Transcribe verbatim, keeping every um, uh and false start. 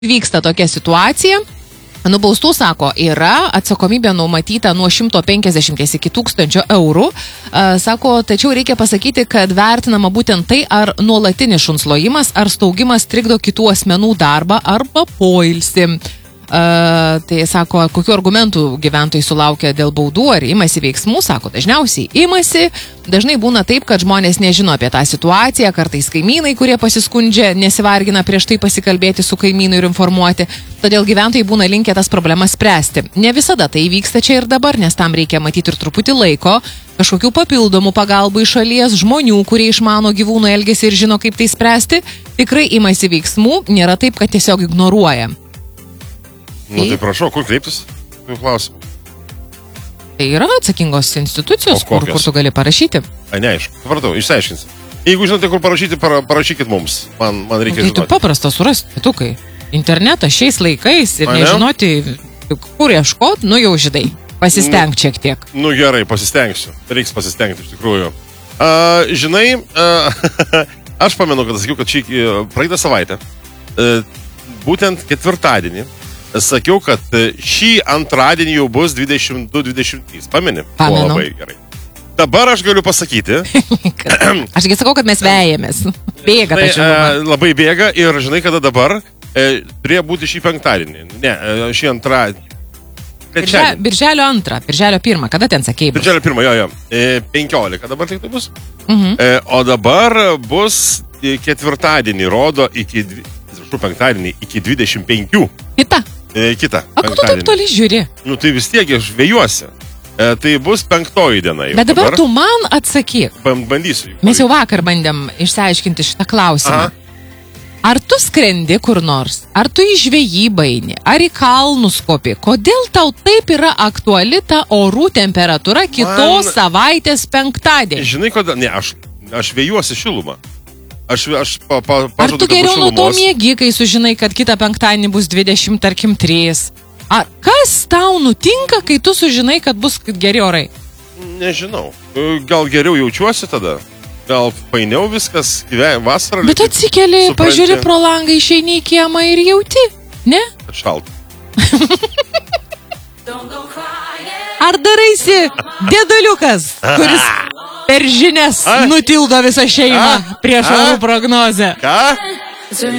vyksta tokia situacija. Nubaustų, sako, yra atsakomybė numatyta nuo šimto penkiasdešimties iki tūkstančio eurų. Sako, tačiau reikia pasakyti, kad vertinama būtent tai, ar nuolatinis šuns lojimas, ar staugimas trikdo kitų asmenų darbą arba poilsį. Uh, tai sako, kokiu argumentų gyventojai sulaukia dėl baudų, ar imasi veiksmų, sako, dažniausiai imasi, dažnai būna taip, kad žmonės nežino apie tą situaciją, kartais kaimynai, kurie pasiskundžia, nesivargina prieš tai pasikalbėti su kaimynu ir informuoti, todėl gyventojai būna linkę tas problemas spręsti. Ne visada tai vyksta čia ir dabar, nes tam reikia matyti ir truputį laiko, kažkokių papildomų pagalbų iš šalies, žmonių, kurie išmano gyvūnų elgesį ir žino, kaip tai spręsti, tikrai imasi veiksmų, nėra taip, kad tiesiog ignoruoja. Nu tai prašau, kur kreiptis? Klausim. Tai yra atsakingos institucijos, kur, kur tu gali parašyti. A, neaišku. Supratau, išsiaiškinsi. Jeigu žinote, kur parašyti, para, parašykit mums. Man, man reikia žinoti. Tai tu paprasta surasti, tukai. Internetas šiais laikais ir A, nežinoti, ne? Kur ieškot, nu jau žinai. Pasisteng šiek tiek. Nu gerai, pasistengsiu. Reiks pasistengti, iš tikrųjų. Uh, žinai, uh, aš pamenu, kad sakiau, kad šį praeitą savaitę, uh, būtent ketvirtadienį, sakiau, kad šį antradienį jau bus dvidešimt du dvidešimt trys. Pameni? Pamenu. Labai gerai. Dabar aš galiu pasakyti. Aš gi sakau, kad mes vejamės. Bėga ta šiluma. E, labai bėga ir žinai, kada dabar e, turėjo būti šį penktadienį. Ne, e, šį antradienį. Birželio, birželio antrą, birželio pirmą. Kada ten sakėjai? Birželio pirmą, jo, jo. E, penkiolika dabar tik tai bus. Mhm. E, o dabar bus ketvirtadienį, rodo iki, atsiprašau, penktadienį iki dvidešimt penkių. Kita. E, kita. O kur tu taip toli žiūri? Nu tai vis tiek aš vėjuosi. E, tai bus penktoji diena. Bet dabar, dabar tu man atsakyk. Bandysiu. Mes jau vakar bandėm išsiaiškinti šitą klausimą. Aha. Ar tu skrendi kur nors? Ar tu į žvejybą eini? Ar į kalnus kopi? Kodėl tau taip yra aktuali ta orų temperatūra kitos Man... savaitės penktadienį? Žinai, kodėl? Ne, aš, aš vėjuosi šilumą. Aš, aš pa, pa, Ar tu geriau nuo to miegi, kai sužinai, kad kitą penktadienį bus dvidešimt, tarkim, trys? Ar kas tau nutinka, kai tu sužinai, kad bus geri orai? Nežinau. Gal geriau jaučiuosi tada? Gal painiau viskas, gyven, vasarą? Bet atsikeli, supranti, pažiūri pro langą, išeini į kiemą ir jauti, ne? Kad šalta. Ar daraisi dėduliukas, kuris per žinias A? nutildo visą šeimą A? prieš orų prognozę? Ką?